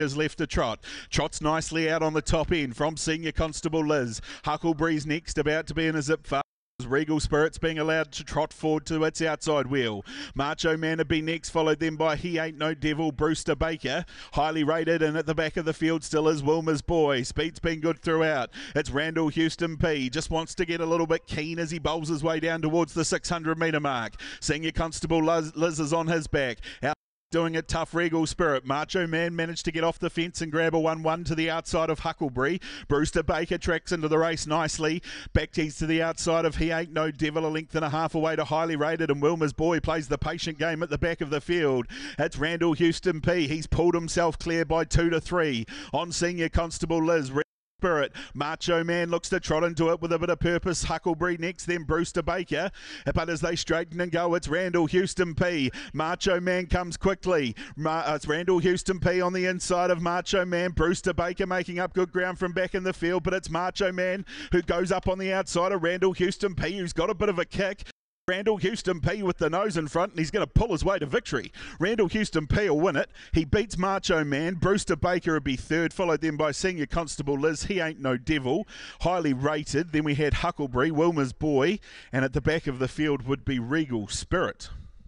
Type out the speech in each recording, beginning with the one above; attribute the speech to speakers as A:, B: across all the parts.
A: is left to trot. Trots nicely out on the top end from Senior Constable Liz. Huckleberry's next, about to be in a zip fast. Regal Spirit's being allowed to trot forward to its outside wheel. Macho Man would be next, followed then by He Ain't No Devil, Brewster Baker. Highly rated, and at the back of the field still is Wilmer's Boy. Speed's been good throughout. It's Randall Houston P. Just wants to get a little bit keen as he bowls his way down towards the 600 metre mark. Senior Constable Liz is on his back. Doing it tough, Regal Spirit. Macho Man managed to get off the fence and grab a 1-1 to the outside of Huckleberry. Brewster Baker tracks into the race nicely. Back tees to the outside of He Ain't No Devil, a length and a half away to Highly Rated, and Wilmer's Boy plays the patient game at the back of the field. It's Randall Houston P. He's pulled himself clear by 2 to 3 on Senior Constable Liz. Spirit. Macho Man looks to trot into it with a bit of purpose. Huckleberry next, then Brewster Baker. But as they straighten and go, it's Randall Houston P. Macho Man comes quickly. It's Randall Houston P on the inside of Macho Man. Brewster Baker making up good ground from back in the field, but it's Macho Man who goes up on the outside of Randall Houston P, who's got a bit of a kick. Randall Houston P with the nose in front, and he's going to pull his way to victory. Randall Houston P will win it. He beats Macho Man. Brewster Baker would be third, followed then by Senior Constable Liz. He Ain't No Devil, Highly Rated. Then we had Huckleberry, Wilmer's Boy, and at the back of the field would be Regal Spirit.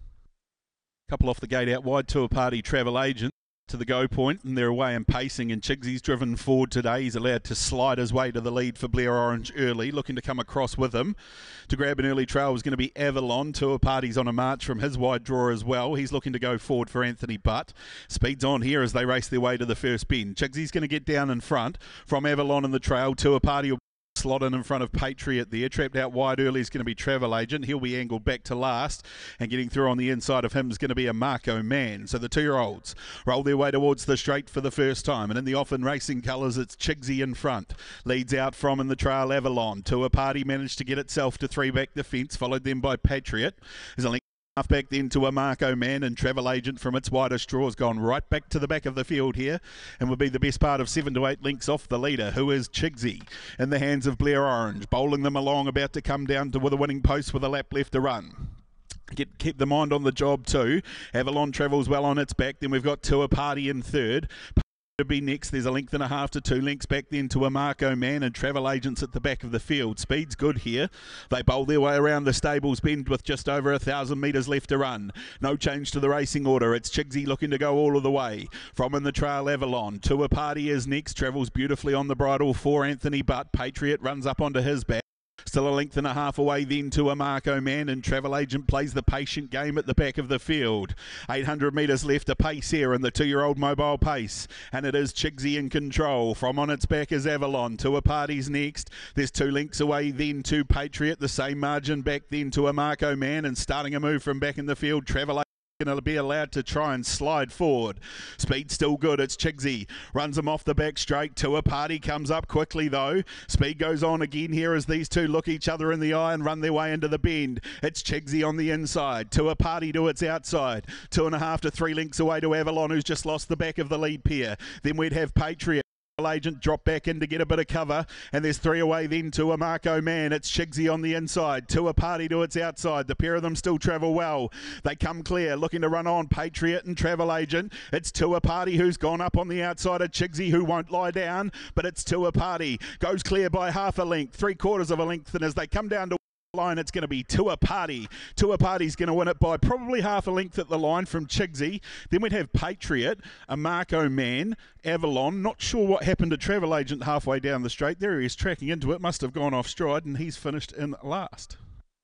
A: Couple off the gate out wide, Tour Party Travel Agent to the go point, and they're away and pacing, and Chigsy's driven forward today. He's allowed to slide his way to the lead for Blair Orange early, looking to come across with him. To grab an early trail was going to be Avalon. Tour Party's on a march from his wide draw as well. He's looking to go forward for Anthony Butt. Speed's on here as they race their way to the first bend. Chigsy's going to get down in front from Avalon in the trail. Tour Party will slot in front of Patriot there. Trapped out wide early is going to be Travel Agent. He'll be angled back to last, and getting through on the inside of him is going to be a Marco Man. So the 2-year-olds roll their way towards the straight for the first time, and in the Offen Racing colours, it's Chigsy in front. Leads out from in the trail Avalon. Tour Party managed to get itself to 3 back the fence, followed then by Patriot. There's a half back then to a Marco Man, and Travel Agent from its widest draw has gone right back to the back of the field here, and will be the best part of 7 to 8 lengths off the leader, who is Chigsy, in the hands of Blair Orange, bowling them along, about to come down to with a winning post with a lap left to run. Keep the mind on the job too. Avalon travels well on its back. Then we've got Tour Party in third. To be next, there's a length and a half to 2 lengths back then to a Marco Man, and Travel Agents at the back of the field. Speed's good here. They bowl their way around the stables bend with just over 1,000 metres left to run. No change to the racing order. It's Chigsy looking to go all of the way. From in the trail Avalon. Tour Party is next. Travels beautifully on the bridle for Anthony Butt. Patriot runs up onto his back. Still a length and a half away then to a Marco Man, and Travel Agent plays the patient game at the back of the field. 800 metres left to pace here in the 2-year-old Mobile Pace, and it is Chigsy in control. From on its back is Avalon. Tour Party's next. There's 2 lengths away then to Patriot, the same margin back then to a Marco Man, and starting a move from back in the field, Travel Agent going to be allowed to try and slide forward. Speed still good. It's Chigsy. Runs him off the back straight. Tour Party comes up quickly though. Speed goes on again here as these two look each other in the eye and run their way into the bend. It's Chigsy on the inside. Tour Party to its outside. 2.5 to 3 lengths away to Avalon, who's just lost the back of the lead pair. Then we'd have Patriot. Agent drop back in to get a bit of cover, and there's 3 away then to a Marco Man. It's Chigsy on the inside. Tour Party to its outside. The pair of them still travel well. They come clear, looking to run on Patriot and Travel Agent. It's Tour Party who's gone up on the outside of Chigsy, who won't lie down, but it's Tour Party. Goes clear by half a length, 3/4 of a length, and as they come down to line, it's going to be Tour Party. Tour Party's going to win it by probably half a length at the line from Chigsy. Then we'd have Patriot, a Marco Man, Avalon. Not sure what happened to Travel Agent halfway down the straight. There he is tracking into it. Must have gone off stride, and he's finished in last.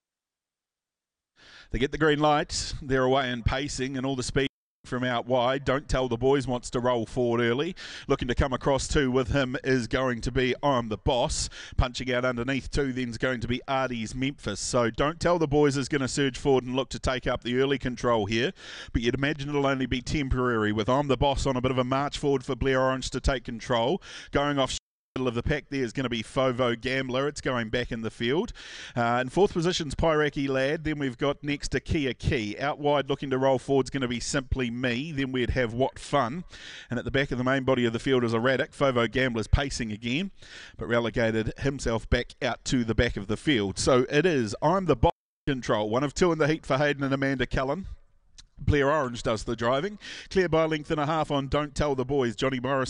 A: They get the green light. They're away and pacing, and all the speed from out wide. Don't Tell the Boys wants to roll forward early. Looking to come across too with him is going to be I'm the Boss. Punching out underneath too then's going to be Artie's Memphis. So Don't Tell the Boys is going to surge forward and look to take up the early control here. But you'd imagine it'll only be temporary, with I'm the Boss on a bit of a march forward for Blair Orange to take control. Going off middle of the pack there is going to be Fovo Gambler. It's going back in the field. In 4th position's Pyraki Lad. Then we've got next to Kia Key. Out wide looking to roll forward is going to be Simply Me. Then we'd have What Fun. And at the back of the main body of the field is Erratic. Fovo Gambler's pacing again, but relegated himself back out to the back of the field. So it is I'm the Boss control. 1 of 2 in the heat for Hayden and Amanda Cullen. Blair Orange does the driving. Clear by a length and a half on Don't Tell the Boys. Johnny Morris